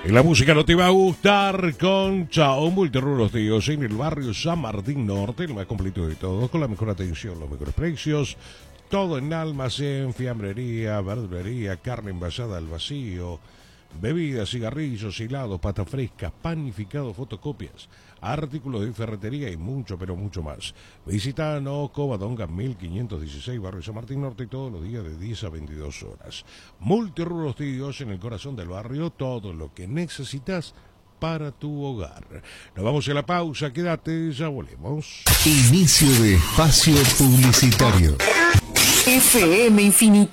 Y la música no te va a gustar con Chao Multirruros Tíos en el barrio San Martín Norte, el más completo de todos, con la mejor atención, los mejores precios, todo en almacén, fiambrería, verdulería, carne envasada al vacío, bebidas, cigarrillos, helados, patas frescas, panificados, fotocopias, artículos de ferretería y mucho, pero mucho más. Visítanos, Covadonga 1516, barrio San Martín Norte, todos los días de 10 a 22 horas. Multirruros Tíos en el corazón del barrio, todo lo que necesitas para tu hogar. Nos vamos a la pausa, quédate, ya volvemos. Inicio de espacio publicitario. FM Infinita.